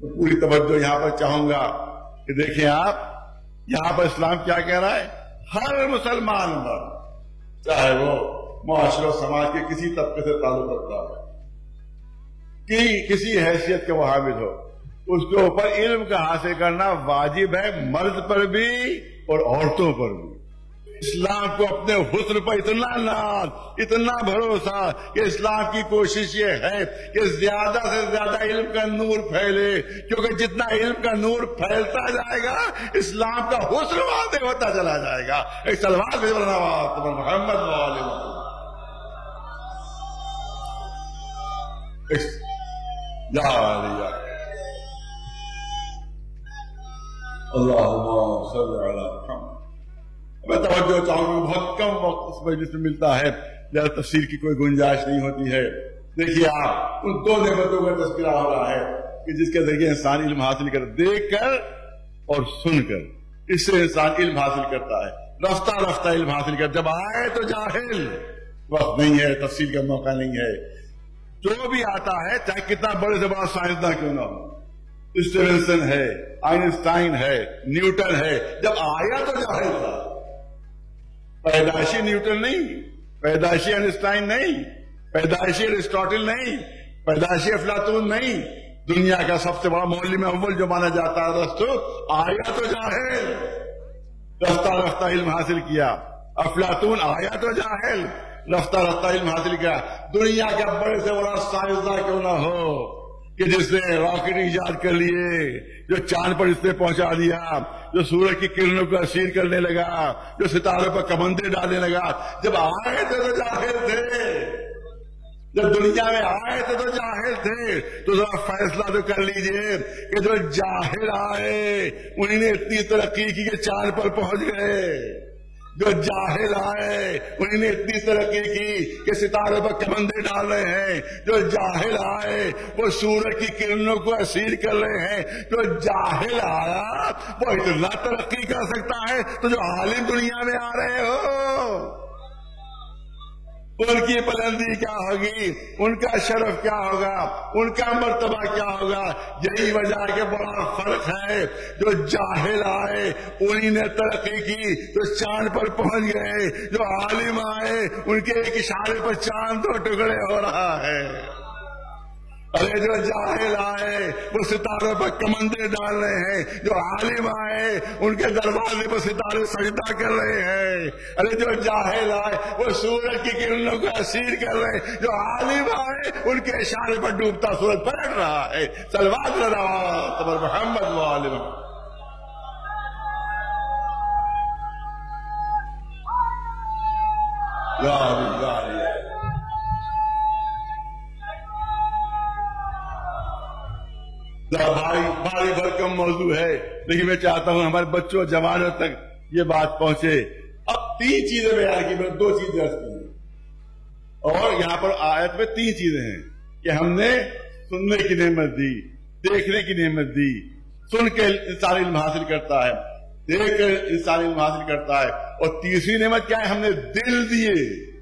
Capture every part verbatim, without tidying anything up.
پوری توجہ یہاں پر چاہوں گا کہ دیکھیں آپ، یہاں پر اسلام کیا کہہ رہا ہے؟ ہر مسلمان پر، چاہے وہ معاشرہ و سماج کے کسی طبقے سے تعلق رکھتا ہو، کہ کسی حیثیت کے وہ حامل ہو، اس کے اوپر علم کا حاصل کرنا واجب ہے، مرد پر بھی اور عورتوں پر بھی۔ اسلام کو اپنے حسن پر اتنا ناز، اتنا بھروسہ کہ اسلام کی کوشش یہ ہے کہ زیادہ سے زیادہ علم کا نور پھیلے، کیونکہ جتنا علم کا نور پھیلتا جائے گا اسلام کا حسن واضح ہوتا چلا جائے گا۔ ایک سلوات بھی بولنا محمد والے یا اللہم صل علی محمد۔ میں توجہ چاہوں گا، بہت کم وقت اس مجلس میں ملتا ہے، زیادہ تفسیر کی کوئی گنجائش نہیں ہوتی ہے۔ دیکھیے آپ، ان دو نعمتوں کا تذکرہ ہو رہا ہے کہ جس کے ذریعے انسان علم حاصل کر، دیکھ کر اور سن کر، اس سے انسان علم حاصل کرتا ہے، رفتہ رفتہ علم حاصل کر۔ جب آئے تو جاہل، وقت نہیں ہے، تفصیل کا موقع نہیں ہے، جو بھی آتا ہے چاہے کتنا بڑے سے بڑا سائنسداں کیوں نہ ہو، اسٹیونسن ہے، آئنسٹائن ہے، نیوٹن ہے، جب آیا تو جاہل تھا۔ پیدائشی نیوٹن نہیں، پیدائشی آئنسٹائن نہیں، پیدائشی ایرسٹاٹل نہیں، پیدائشی افلاطون نہیں، دنیا کا سب سے بڑا معلم اول جو مانا جاتا ہے ارسطو، آیا تو جاہل، رفتہ رفتہ علم حاصل کیا۔ افلاطون آیا تو جاہل، رفتہ رفتہ علم حاصل کیا۔ دنیا کا بڑے سے بڑا سائنسداں کیوں نہ ہو کہ جس نے راکٹ ایجاد کر لیے، جو چاند پر اس نے پہنچا دیا، جو سورج کی کرنوں کو اسیر کرنے لگا، جو ستاروں پر کمندے ڈالنے لگا، جب آئے تھے تو جاہل تھے، جب دنیا میں آئے تھے تو جاہل تھے۔ تو ذرا فیصلہ تو کر لیجئے کہ جو جاہل آئے انہیں نے اتنی ترقی کی کہ چاند پر پہنچ گئے، جو جاہل آئے انہیں نے اتنی ترقی کی کہ ستاروں پر کمندے ڈال رہے ہیں، جو جاہل آئے وہ سورج کی کرنوں کو اسیر کر رہے ہیں، جو جاہل آیا وہ اتنا ترقی کر سکتا ہے، تو جو عالم دنیا میں آ رہے ہو ان کی بلندی کیا ہوگی، ان کا شرف کیا ہوگا، ان کا مرتبہ کیا ہوگا۔ یہی وجہ کہ بڑا فرق ہے، جو جاہل آئے انہیں نے ترقی کی تو چاند پر پہنچ گئے، جو عالم آئے ان کے ایک اشارے پر چاند دو ٹکڑے ہو رہا ہے۔ ارے جو جاہل آئے وہ ستاروں پر کمندے ڈال رہے ہیں، جو عالم آئے ان کے دروازے پر ستارے سجدہ کر رہے ہیں۔ ارے جو جاہل آئے وہ سورج کی کرنوں کو اسیر کر رہے ہیں، جو عالم آئے ان کے اشارے پر ڈوبتا سورج پلٹ رہا ہے۔ صلوات اللہ محمد وعلم۔ یا علی یا علی بھائی بھاری بھرکم موضوع ہے، لیکن میں چاہتا ہوں ہمارے بچوں جوانوں تک یہ بات پہنچے۔ اب تین چیزیں بیان کی، میں دو چیزیں عرض کی ہیں، اور یہاں پر آیت میں تین چیزیں ہیں کہ ہم نے سننے کی نعمت دی، دیکھنے کی نعمت دی، سن کے انسان علم حاصل کرتا ہے، دیکھ کر انسان علم حاصل کرتا ہے، اور تیسری نعمت کیا ہے؟ ہم نے دل دیے۔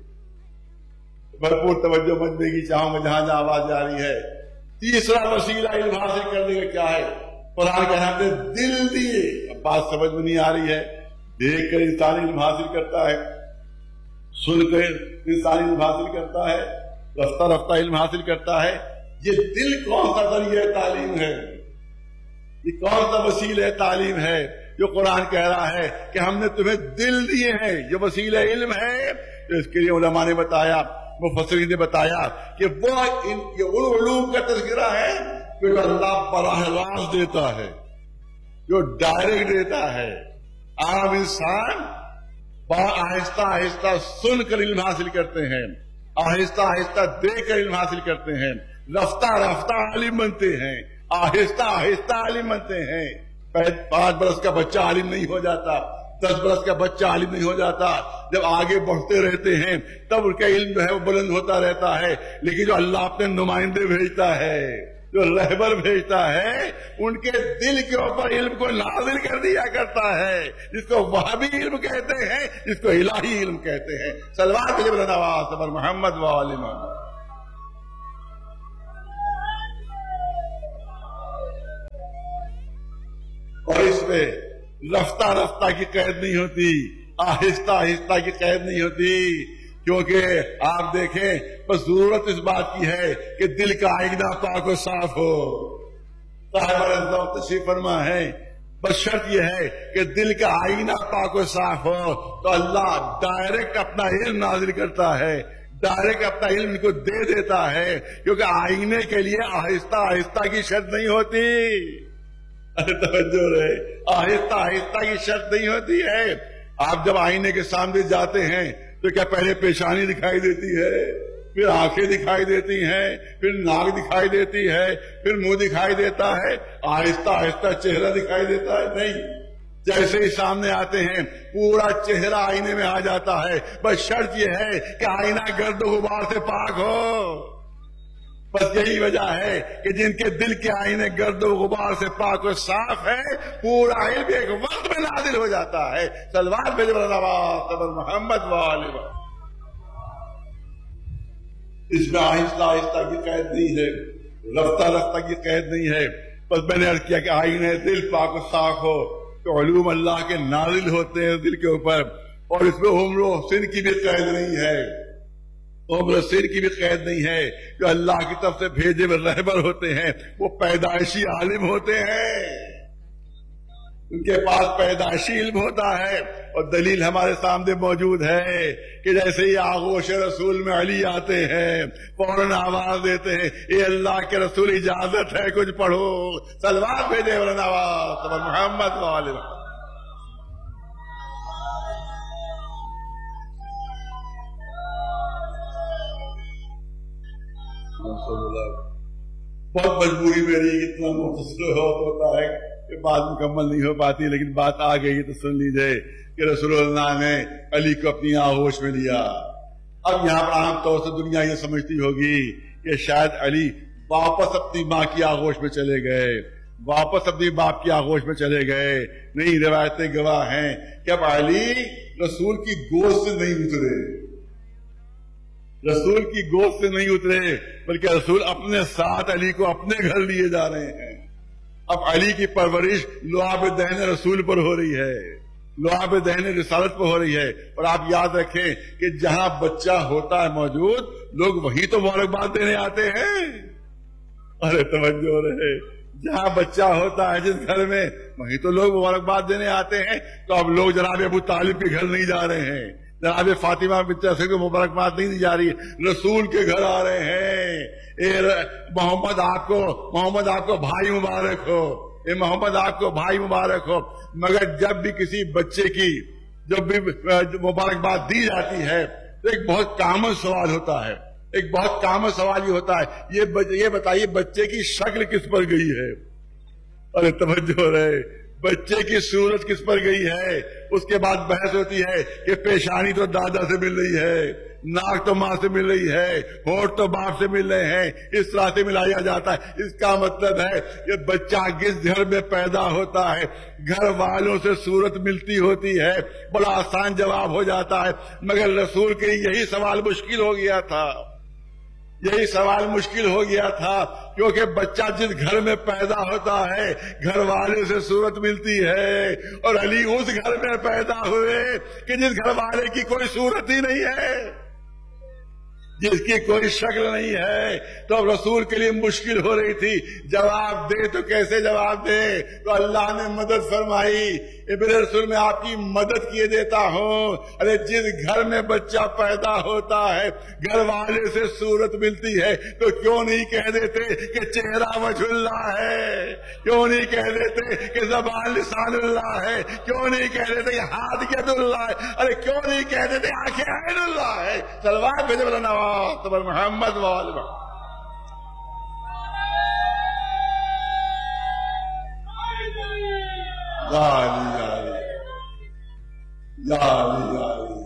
بھرپور توجہ مجمع کی چاہوں میں جہاں جہاں آواز جاری ہے۔ تیسرا وسیلہ علم حاصل کرنے کا کیا ہے؟ قرآن کہنا ہم نے دل دیے۔ اب بات سمجھ میں نہیں آ رہی ہے۔ دیکھ کر انسان علم حاصل کرتا ہے، سن کر انسان علم حاصل کرتا ہے، رفتہ رفتہ علم حاصل کرتا ہے۔ یہ دل کون سا ذریعہ تعلیم ہے؟ یہ کون سا وسیلہ تعلیم ہے جو قرآن کہہ رہا ہے کہ ہم نے تمہیں دل دیے ہیں؟ جو وسیلہ علم ہے، اس کے لیے علماء نے بتایا، مفسرین نے بتایا کہ وہ ان ان علوم کا تذکرہ ہے جو اللہ براہ راست دیتا ہے، جو ڈائریکٹ دیتا ہے۔ عام انسان آہستہ آہستہ سن کر علم حاصل کرتے ہیں، آہستہ آہستہ دیکھ کر علم حاصل کرتے ہیں، رفتہ رفتہ عالم بنتے ہیں، آہستہ آہستہ عالم بنتے ہیں۔ پانچ برس کا بچہ عالم نہیں ہو جاتا، دس برس کا بچہ عالم نہیں ہو جاتا، جب آگے بڑھتے رہتے ہیں تب ان کا علم جو ہے وہ بلند ہوتا رہتا ہے۔ لیکن جو اللہ اپنے نمائندے بھیجتا ہے، جو رہبر بھیجتا ہے، ان کے دل کے اوپر علم کو نازل کر دیا کرتا ہے، جس کو وہابی علم کہتے ہیں، جس کو الہی علم کہتے ہیں۔ صلوات علی محمد وعلی محمد۔ اور اس میں رفتہ رفتہ کی قید نہیں ہوتی، آہستہ آہستہ کی قید نہیں ہوتی، کیونکہ آپ دیکھیں بس ضرورت اس بات کی ہے کہ دل کا آئینہ پاک و صاف ہو۔ صاحب تشریف فرما ہے، بس شرط یہ ہے کہ دل کا آئینہ پاک و صاف ہو تو اللہ ڈائریکٹ اپنا علم نازل کرتا ہے، ڈائریکٹ اپنا علم کو دے دیتا ہے، کیونکہ آئینے کے لیے آہستہ آہستہ کی شرط نہیں ہوتی۔ توجہ رہے، آہستہ آہستہ کی شرط نہیں ہوتی ہے۔ آپ جب آئینے کے سامنے جاتے ہیں تو کیا پہلے پیشانی دکھائی دیتی ہے، پھر آنکھیں دکھائی دیتی ہیں، پھر ناک دکھائی دیتی ہے، پھر منہ دکھائی دیتا ہے، آہستہ آہستہ چہرہ دکھائی دیتا ہے؟ نہیں، جیسے ہی سامنے آتے ہیں پورا چہرہ آئینے میں آ جاتا ہے۔ بس شرط یہ ہے کہ آئینہ گرد و غبار سے پاک ہو۔ بس یہی وجہ ہے کہ جن کے دل کے آئینے گرد و غبار سے پاک و صاف ہے، پورا علم ایک وقت میں نازل ہو جاتا ہے۔ صلوات بھیجو محمد وآلہ وسلم۔ اس میں آہستہ آہستہ کی قید نہیں ہے، رفتہ رفتہ کی قید نہیں ہے۔ بس میں نے عرض کیا کہ آئینے دل پاک و صاف ہو تو علوم اللہ کے نازل ہوتے ہیں دل کے اوپر، اور اس میں عمر و سن کی بھی قید نہیں ہے، عمر و سن کی بھی قید نہیں ہے۔ جو اللہ کی طرف سے بھیجے ہوئے رہبر ہوتے ہیں وہ پیدائشی عالم ہوتے ہیں، ان کے پاس پیدائشی علم ہوتا ہے، اور دلیل ہمارے سامنے موجود ہے کہ جیسے ہی آغوش رسول میں علی آتے ہیں فوراً آواز دیتے ہیں، اے اللہ کے رسول اجازت ہے کچھ پڑھو، صلوات بھیجے محمد وآلہ وسلم۔ بہت مجبوری میری، اتنا مختصر ہوتا ہے کہ بات مکمل نہیں ہو پاتی، لیکن بات آ گئی تو سن لیجئے کہ رسول اللہ نے علی کو اپنی آغوش میں لیا۔ اب یہاں پر عام طور سے دنیا یہ سمجھتی ہوگی کہ شاید علی واپس اپنی ماں کی آغوش میں چلے گئے، واپس اپنی باپ کی آغوش میں چلے گئے۔ نہیں، روایتیں گواہ ہیں کہ اب علی رسول کی گود سے نہیں اترے، رسول کی گود سے نہیں اترے، بلکہ رسول اپنے ساتھ علی کو اپنے گھر لیے جا رہے ہیں۔ اب علی کی پرورش لعاب دہن رسول پر ہو رہی ہے، لعاب دہن رسالت پر ہو رہی ہے۔ اور آپ یاد رکھیں کہ جہاں بچہ ہوتا ہے موجود، لوگ وہی تو مبارکباد دینے آتے ہیں۔ ارے توجہ رہے، جہاں بچہ ہوتا ہے جس گھر میں، وہی تو لوگ مبارکباد دینے آتے ہیں۔ تو اب لوگ جناب ابو طالب کے گھر نہیں جا رہے ہیں، جناب فاطمہ بنت اسد کو مبارکباد نہیں دی جا رہی، رسول کے گھر آ رہے ہیں۔ اے محمد آپ کو محمد آپ کو بھائی مبارک ہو، اے محمد آپ کو بھائی مبارک ہو۔ مگر جب بھی کسی بچے کی جب بھی مبارکباد دی جاتی ہے تو ایک بہت کامن سوال ہوتا ہے، ایک بہت کامن سوال یہ ہوتا ہے، یہ بتائیے بچے کی شکل کس پر گئی ہے؟ ارے توجہ رہے، بچے کی صورت کس پر گئی ہے؟ اس کے بعد بحث ہوتی ہے کہ پیشانی تو دادا سے مل رہی ہے، ناک تو ماں سے مل رہی ہے، ہونٹ تو باپ سے مل رہے ہیں، اس طرح سے ملایا جاتا ہے۔ اس کا مطلب ہے کہ بچہ کس گھر میں پیدا ہوتا ہے، گھر والوں سے صورت ملتی ہوتی ہے، بڑا آسان جواب ہو جاتا ہے۔ مگر رسول کے لیے یہی سوال مشکل ہو گیا تھا، یہی سوال مشکل ہو گیا تھا، کیونکہ بچہ جس گھر میں پیدا ہوتا ہے گھر والے سے صورت ملتی ہے، اور علی اس گھر میں پیدا ہوئے کہ جس گھر والے کی کوئی صورت ہی نہیں ہے، جس کی کوئی شکل نہیں ہے۔ تو اب رسول کے لیے مشکل ہو رہی تھی، جواب دے تو کیسے جواب دے؟ تو اللہ نے مدد فرمائی، ابن رسول میں آپ کی مدد کیے دیتا ہوں۔ ارے جس گھر میں بچہ پیدا ہوتا ہے گھر والے سے صورت ملتی ہے، تو کیوں نہیں کہہ دیتے کہ چہرہ وجہ اللہ ہے؟ کیوں نہیں کہہ دیتے کہ زبان لسان اللہ ہے؟ کیوں نہیں کہہ دیتے کہ ہاتھ ید اللہ ہے؟ ارے کیوں نہیں کہہ دیتے آنکھیں عین اللہ ہے؟ صلوات بھیجے بلا نواز محمد وآلہ یا علی یا علی یا علی یا علی۔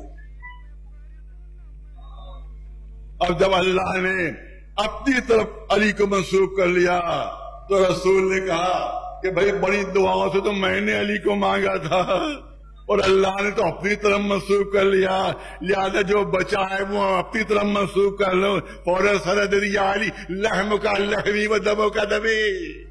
اب جب اللہ نے اپنی طرف علی کو منسوب کر لیا تو رسول نے کہا کہ بھائی بڑی دعاؤں سے تو میں نے علی کو مانگا تھا، اور اللہ نے تو اپنی طرف منسوب کر لیا، لہذا جو بچا ہے وہ اپنی طرف منسوب کر لو۔ فوراً سرد یا علی لحم کا لحمی و دمو کا دمی۔